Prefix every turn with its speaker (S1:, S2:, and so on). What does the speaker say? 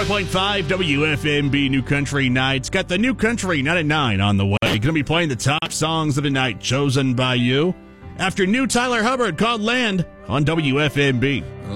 S1: 100.5 WFMB New Country Nights. Got the New Country Night at 9 on the way. Going to be playing the top songs of the night chosen by you. After new Tyler Hubbard called Land on WFMB.